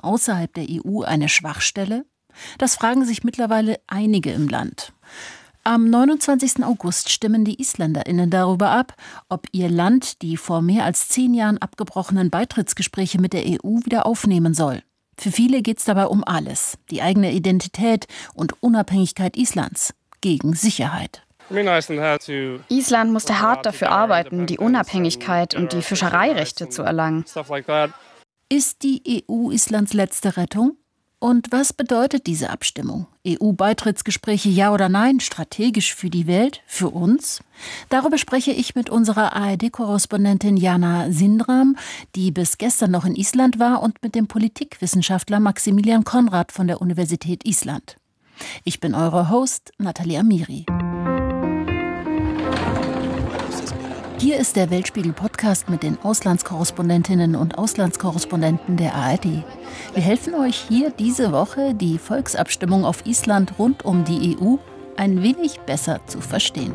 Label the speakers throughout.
Speaker 1: außerhalb der EU eine Schwachstelle? Das fragen sich mittlerweile einige im Land. Am 29. August stimmen die IsländerInnen darüber ab, ob ihr Land die vor mehr als 10 Jahren abgebrochenen Beitrittsgespräche mit der EU wieder aufnehmen soll. Für viele geht es dabei um alles: die eigene Identität und Unabhängigkeit Islands gegen Sicherheit.
Speaker 2: Island musste hart dafür arbeiten, die Unabhängigkeit und die Fischereirechte zu erlangen.
Speaker 1: Ist die EU Islands letzte Rettung? Und was bedeutet diese Abstimmung? EU-Beitrittsgespräche, ja oder nein, strategisch für die Welt, für uns? Darüber spreche ich mit unserer ARD-Korrespondentin Jana Sindram, die bis gestern noch in Island war, und mit dem Politikwissenschaftler Maximilian Konrad von der Universität Island. Ich bin eure Host, Nathalie Amiri. Hier ist der Weltspiegel-Podcast mit den Auslandskorrespondentinnen und Auslandskorrespondenten der ARD. Wir helfen euch hier diese Woche, die Volksabstimmung auf Island rund um die EU ein wenig besser zu verstehen.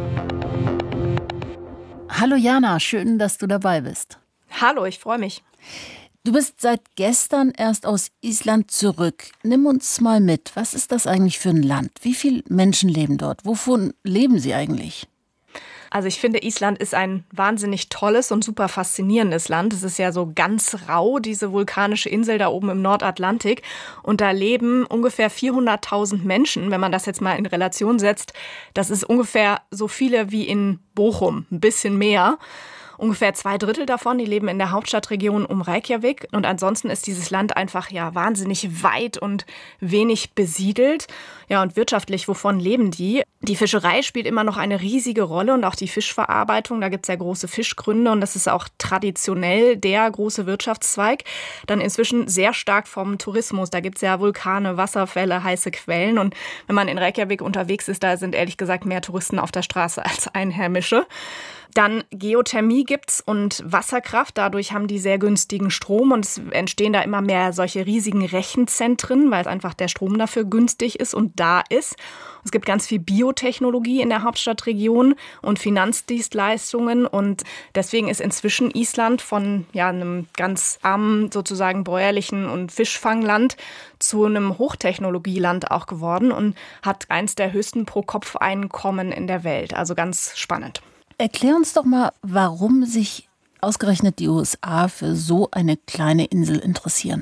Speaker 1: Hallo Jana, schön, dass du dabei bist.
Speaker 2: Hallo, ich freue mich.
Speaker 1: Du bist seit gestern erst aus Island zurück. Nimm uns mal mit. Was ist das eigentlich für ein Land? Wie viele Menschen leben dort? Wovon leben sie eigentlich?
Speaker 2: Also ich finde, Island ist ein wahnsinnig tolles und super faszinierendes Land. Es ist ja so ganz rau, diese vulkanische Insel da oben im Nordatlantik. Und da leben ungefähr 400.000 Menschen, wenn man das jetzt mal in Relation setzt. Das ist ungefähr so viele wie in Bochum, ein bisschen mehr. Ungefähr 2/3 davon, die leben in der Hauptstadtregion um Reykjavik. Und ansonsten ist dieses Land einfach wahnsinnig weit und wenig besiedelt. Ja, und wirtschaftlich, wovon leben die? Die Fischerei spielt immer noch eine riesige Rolle und auch die Fischverarbeitung. Da gibt es ja große Fischgründe und das ist auch traditionell der große Wirtschaftszweig. Dann inzwischen sehr stark vom Tourismus. Da gibt es ja Vulkane, Wasserfälle, heiße Quellen. Und wenn man in Reykjavik unterwegs ist, da sind ehrlich gesagt mehr Touristen auf der Straße als Einheimische. Dann Geothermie gibt's und Wasserkraft. Dadurch haben die sehr günstigen Strom und es entstehen da immer mehr solche riesigen Rechenzentren, weil es einfach der Strom dafür günstig ist und da ist. Es gibt ganz viel Biotechnologie in der Hauptstadtregion und Finanzdienstleistungen und deswegen ist inzwischen Island von einem ganz armen, sozusagen bäuerlichen und Fischfangland zu einem Hochtechnologieland auch geworden und hat eins der höchsten Pro-Kopf-Einkommen in der Welt. Also ganz spannend.
Speaker 1: Erklär uns doch mal, warum sich ausgerechnet die USA für so eine kleine Insel interessieren.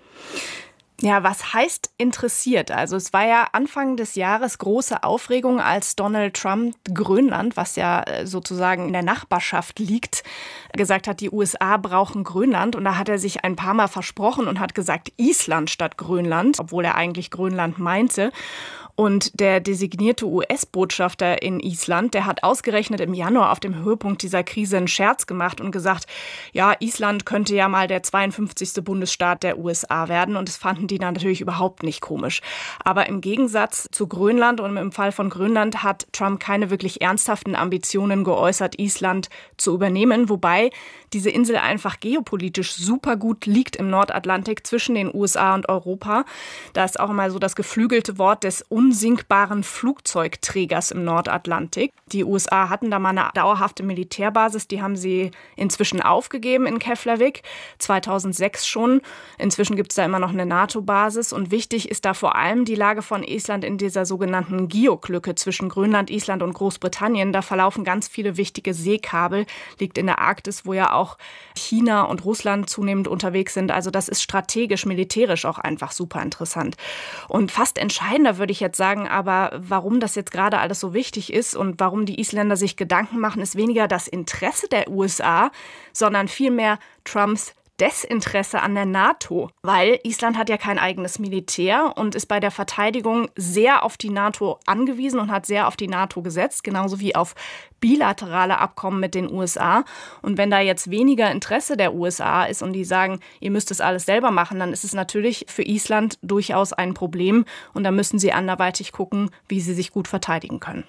Speaker 2: Ja, was heißt interessiert? Also es war ja Anfang des Jahres große Aufregung, als Donald Trump Grönland, was ja sozusagen in der Nachbarschaft liegt, gesagt hat, die USA brauchen Grönland. Und da hat er sich ein paar Mal versprochen und hat gesagt Island statt Grönland, obwohl er eigentlich Grönland meinte. Und der designierte US-Botschafter in Island, der hat ausgerechnet im Januar auf dem Höhepunkt dieser Krise einen Scherz gemacht und gesagt, ja, Island könnte ja mal der 52. Bundesstaat der USA werden. Und das fanden die dann natürlich überhaupt nicht komisch. Aber im Gegensatz zu Grönland und im Fall von Grönland hat Trump keine wirklich ernsthaften Ambitionen geäußert, Island zu übernehmen. Wobei diese Insel einfach geopolitisch super gut liegt im Nordatlantik zwischen den USA und Europa. Da ist auch immer so das geflügelte Wort des unsinkbaren Flugzeugträgers im Nordatlantik. Die USA hatten da mal eine dauerhafte Militärbasis, die haben sie inzwischen aufgegeben in Keflavik, 2006 schon. Inzwischen gibt es da immer noch eine NATO-Basis und wichtig ist da vor allem die Lage von Island in dieser sogenannten Geoklücke zwischen Grönland, Island und Großbritannien. Da verlaufen ganz viele wichtige Seekabel, liegt in der Arktis, wo ja auch China und Russland zunehmend unterwegs sind. Also das ist strategisch, militärisch auch einfach super interessant. Und fast entscheidender würde ich jetzt sagen, aber warum das jetzt gerade alles so wichtig ist und warum die Isländer sich Gedanken machen, ist weniger das Interesse der USA, sondern vielmehr Trumps Desinteresse an der NATO, weil Island hat ja kein eigenes Militär und ist bei der Verteidigung sehr auf die NATO angewiesen und hat sehr auf die NATO gesetzt, genauso wie auf bilaterale Abkommen mit den USA. Und wenn da jetzt weniger Interesse der USA ist und die sagen, ihr müsst es alles selber machen, dann ist es natürlich für Island durchaus ein Problem und da müssen sie anderweitig gucken, wie sie sich gut verteidigen können.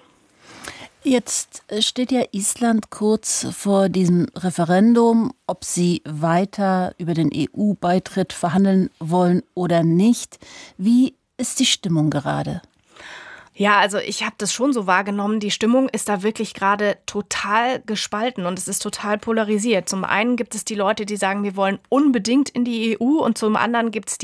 Speaker 1: Jetzt steht ja Island kurz vor diesem Referendum, ob sie weiter über den EU-Beitritt verhandeln wollen oder nicht. Wie ist die Stimmung gerade?
Speaker 2: Ja, also ich habe das schon so wahrgenommen. Die Stimmung ist da wirklich gerade total gespalten und es ist total polarisiert. Zum einen gibt es die Leute, die sagen, wir wollen unbedingt in die EU und zum anderen gibt es die